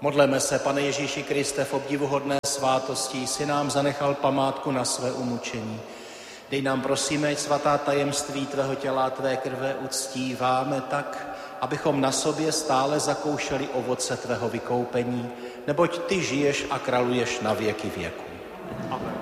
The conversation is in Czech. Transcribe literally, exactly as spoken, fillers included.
Modleme se, Pane Ježíši Kriste, v obdivuhodné svátosti jsi nám zanechal památku na své umučení. Dej nám, prosíme, ať svatá tajemství tvého těla a tvé krve uctíváme tak, abychom na sobě stále zakoušeli ovoce tvého vykoupení, neboť ty žiješ a králuješ na věky věků. Amen.